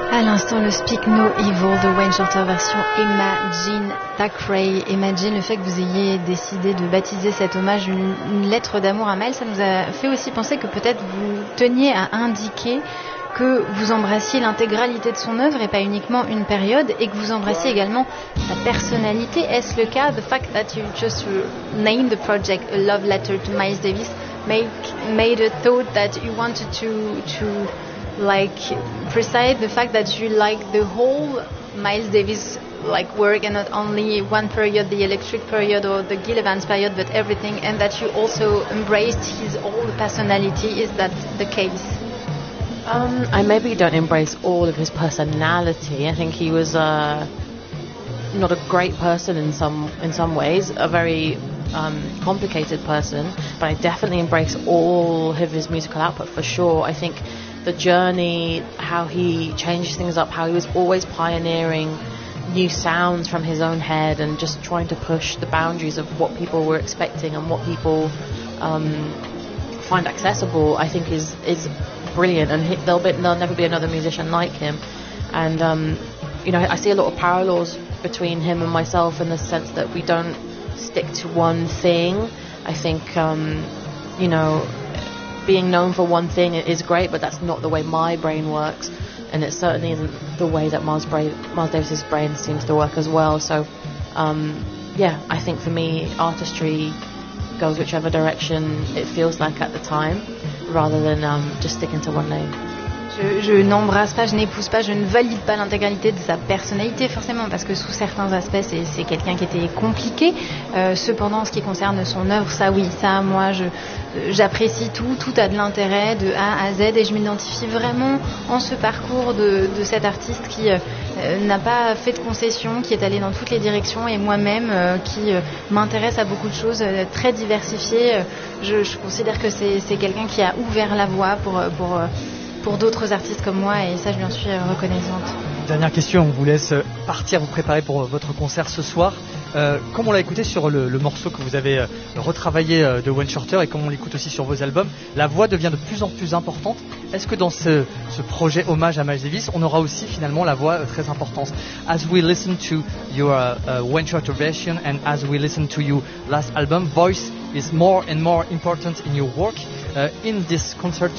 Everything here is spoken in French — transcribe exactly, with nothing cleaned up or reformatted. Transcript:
À l'instant, le Speak No Evil de Wayne Shorter version Emma Jean Thackeray. Emma Jean, le fait que vous ayez décidé de baptiser cet hommage une, une lettre d'amour à Miles, ça nous a fait aussi penser que peut-être vous teniez à indiquer que vous embrassiez l'intégralité de son œuvre et pas uniquement une période, et que vous embrassiez également sa personnalité. Est-ce le cas? The fact that you just named the project A Love Letter to Miles Davis make, made a thought that you wanted to to like precise the fact that you like the whole Miles Davis like work and not only one period, the Electric period or the Gil Evans period, but everything, and that you also embraced his whole personality. Is that the case? Um, I maybe don't embrace all of his personality. I think he was uh, not a great person in some in some ways, a very um, complicated person, but I definitely embrace all of his musical output for sure. I think the journey, how he changed things up, how he was always pioneering new sounds from his own head and just trying to push the boundaries of what people were expecting and what people um, find accessible, I think is is brilliant, and he, there'll, be, there'll never be another musician like him. And um, you know, I see a lot of parallels between him and myself in the sense that we don't stick to one thing. I think um, you know, being known for one thing is great, but that's not the way my brain works, and it certainly isn't the way that Miles, Bra- Miles Davis's brain seems to work as well. So um, yeah, I think for me, artistry goes whichever direction it feels like at the time, rather than um, just sticking to one lane. Je, je n'embrasse pas, je n'épouse pas, je ne valide pas l'intégralité de sa personnalité forcément, parce que sous certains aspects c'est, c'est quelqu'un qui était compliqué. Euh, cependant, en ce qui concerne son œuvre, ça oui, ça moi je, j'apprécie tout, tout a de l'intérêt de A à Z, et je m'identifie vraiment en ce parcours de, de cet artiste qui euh, n'a pas fait de concessions, qui est allé dans toutes les directions, et moi-même euh, qui euh, m'intéresse à beaucoup de choses euh, très diversifiées. Je, je considère que c'est, c'est quelqu'un qui a ouvert la voie pour, pour euh, pour d'autres artistes comme moi, et ça je lui en suis reconnaissante. Dernière question, on vous laisse partir, vous préparer pour votre concert ce soir. Euh, comme on l'a écouté sur le, le morceau que vous avez retravaillé de Wayne Shorter, et comme on l'écoute aussi sur vos albums, la voix devient de plus en plus importante. Est-ce que dans ce, ce projet hommage à Miles Davis, on aura aussi finalement la voix très importante? As we listen to your uh, Wayne Shorter version and as we listen to your last album, voice is more and more important in your work. Uh, in this concert